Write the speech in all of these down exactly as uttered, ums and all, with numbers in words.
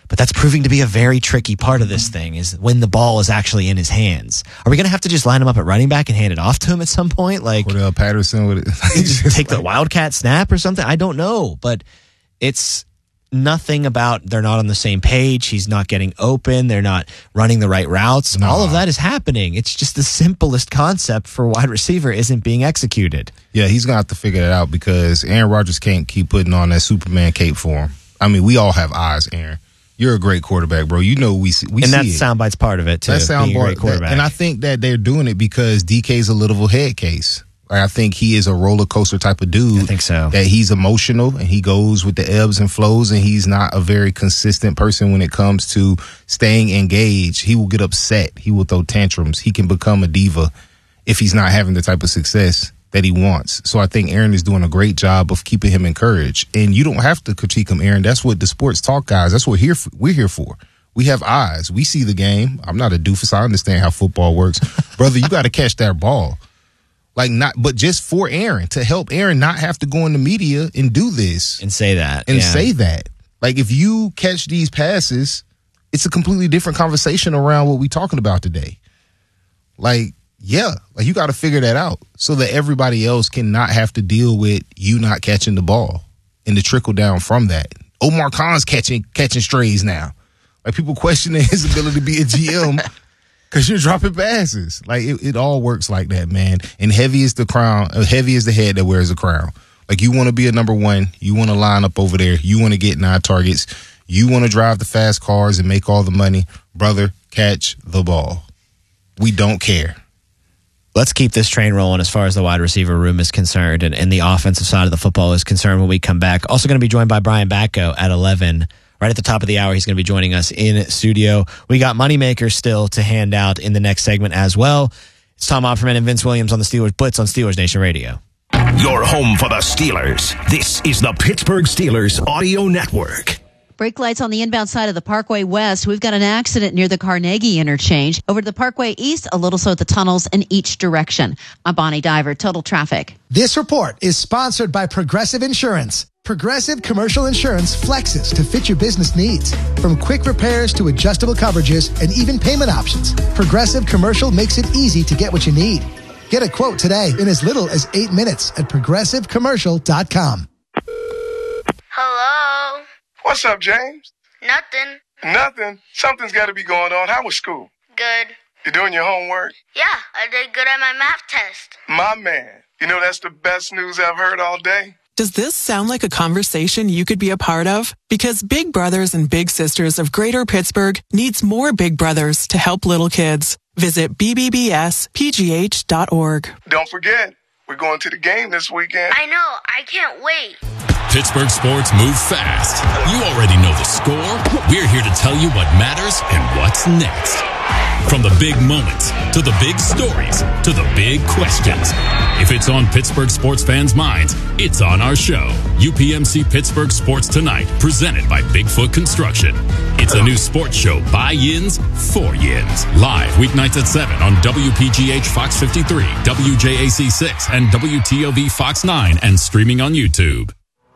But that's proving to be a very tricky part of this thing, is when the ball is actually in his hands. Are we going to have to just line him up at running back and hand it off to him at some point? Like Cordell Patterson would just take the Wildcat snap or something? I don't know. But it's nothing about they're not on the same page. He's not getting open. They're not running the right routes. No. All of that is happening. It's just the simplest concept for wide receiver isn't being executed. Yeah, he's going to have to figure that out because Aaron Rodgers can't keep putting on that Superman cape for him. I mean, we all have eyes, Aaron. You're a great quarterback, bro. You know we see, we and see that it. soundbite's part of it, too. That soundbite, quarterback. and I think that they're doing it because D K's a little head case. Like, I think he is a roller coaster type of dude. I think so. That he's emotional and he goes with the ebbs and flows, and he's not a very consistent person when it comes to staying engaged. He will get upset. He will throw tantrums. He can become a diva if he's not having the type of success that he wants. So I think Aaron is doing a great job of keeping him encouraged. And you don't have to critique him, Aaron. That's what the sports talk guys, that's what here we're here for. We have eyes. We see the game. I'm not a doofus. I understand how football works. Brother, you got to catch that ball. Like, not, but just for Aaron, to help Aaron not have to go in the media and do this. And say that. And yeah. say that. Like, if you catch these passes, it's a completely different conversation around what we're talking about today. Like, yeah, like you got to figure that out so that everybody else can not have to deal with you not catching the ball and the trickle down from that. Omar Khan's catching catching strays now. Like, people questioning his ability to be a G M because you're dropping passes. Like, it, it all works like that, man. And heavy is the crown, uh, heavy is the head that wears the crown. Like, you want to be a number one. You want to line up over there. You want to get nine targets. You want to drive the fast cars and make all the money. Brother, catch the ball. We don't care. Let's keep this train rolling as far as the wide receiver room is concerned and, and the offensive side of the football is concerned when we come back. Also going to be joined by Brian Batko at eleven. Right at the top of the hour, he's going to be joining us in studio. We got Moneymakers still to hand out in the next segment as well. It's Tom Opperman and Vince Williams on the Steelers Blitz on Steelers Nation Radio. Your home for the Steelers. This is the Pittsburgh Steelers Audio Network. Brake lights on the inbound side of the Parkway West. We've got an accident near the Carnegie interchange. Over to the Parkway East, a little slow at the tunnels in each direction. I'm Bonnie Diver, Total Traffic. This report is sponsored by Progressive Insurance. Progressive Commercial Insurance flexes to fit your business needs. From quick repairs to adjustable coverages and even payment options, Progressive Commercial makes it easy to get what you need. Get a quote today in as little as eight minutes at progressive commercial dot com. Hello? What's up, James? Nothing. Nothing? Something's got to be going on. How was school? Good. You doing your homework? Yeah, I did good at my math test. My man. You know, that's the best news I've heard all day. Does this sound like a conversation you could be a part of? Because Big Brothers and Big Sisters of Greater Pittsburgh needs more Big Brothers to help little kids. Visit b b b s p g h dot org. Don't forget, we're going to the game this weekend. I know. I can't wait. Pittsburgh sports move fast. You already know the score. We're here to tell you what matters and what's next. From the big moments, to the big stories, to the big questions. If it's on Pittsburgh sports fans' minds, it's on our show. U P M C Pittsburgh Sports Tonight, presented by Bigfoot Construction. It's a new sports show by Yins, for Yins. Live weeknights at seven on W P G H Fox fifty-three, W J A C six, and W T O V Fox nine, and streaming on YouTube.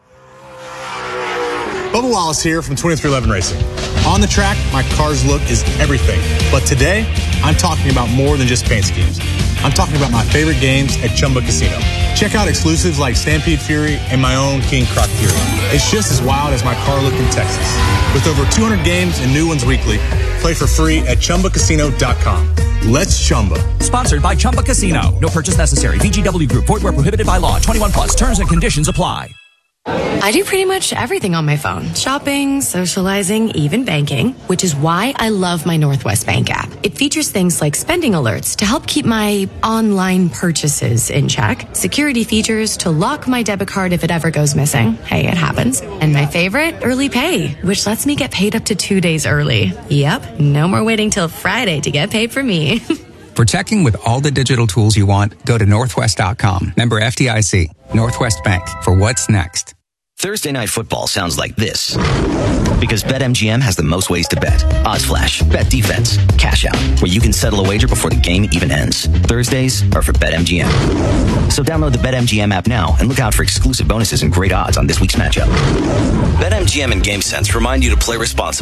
Bubba Wallace here from twenty-three eleven Racing. On the track, my car's look is everything. But today, I'm talking about more than just paint schemes. I'm talking about my favorite games at Chumba Casino. Check out exclusives like Stampede Fury and my own King Croc Fury. It's just as wild as my car look in Texas. With over two hundred games and new ones weekly, play for free at chumba casino dot com. Let's Chumba. Sponsored by Chumba Casino. No purchase necessary. V G W Group. Void where prohibited by law. twenty-one plus. Terms and conditions apply. I do pretty much everything on my phone. Shopping, socializing, even banking, which is why I love my Northwest Bank app. It features things like spending alerts to help keep my online purchases in check, security features to lock my debit card if it ever goes missing. Hey, it happens. And my favorite, early pay, which lets me get paid up to two days early. Yep, no more waiting till Friday to get paid for me. For checking with all the digital tools you want, go to northwest dot com. Member F D I C. Northwest Bank. For what's next. Thursday Night Football sounds like this. Because BetMGM has the most ways to bet. Odds Flash, Bet Defense, Cash Out, where you can settle a wager before the game even ends. Thursdays are for BetMGM. So download the BetMGM app now and look out for exclusive bonuses and great odds on this week's matchup. BetMGM and GameSense remind you to play responsibly.